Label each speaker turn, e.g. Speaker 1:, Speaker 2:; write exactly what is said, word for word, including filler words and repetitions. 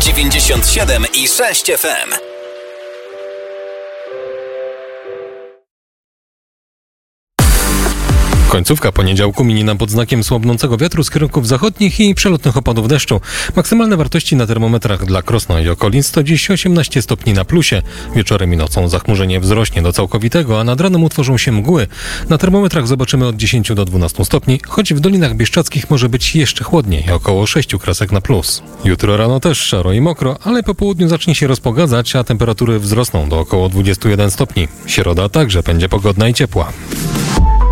Speaker 1: dziewięćdziesiąt siedem i sześć F M.
Speaker 2: Końcówka poniedziałku minie nam pod znakiem słabnącego wiatru z kierunków zachodnich i przelotnych opadów deszczu. Maksymalne wartości na termometrach dla Krosna i okolic to dziś osiemnaście stopni na plusie. Wieczorem i nocą zachmurzenie wzrośnie do całkowitego, a nad ranem utworzą się mgły. Na termometrach zobaczymy od dziesięciu do dwunastu stopni, choć w Dolinach Bieszczadzkich może być jeszcze chłodniej, około sześciu kresek na plus. Jutro rano też szaro i mokro, ale po południu zacznie się rozpogadzać, a temperatury wzrosną do około dwudziestu jeden stopni. Środa także będzie pogodna i ciepła.